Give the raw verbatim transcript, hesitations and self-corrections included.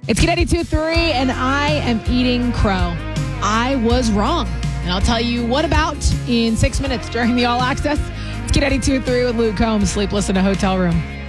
It's Kid eighty-two three, and I am eating crow. I was wrong. And I'll tell you what about in six minutes during the All Access. It's Kid eighty-two three with Luke Combs, Sleepless in a Hotel Room.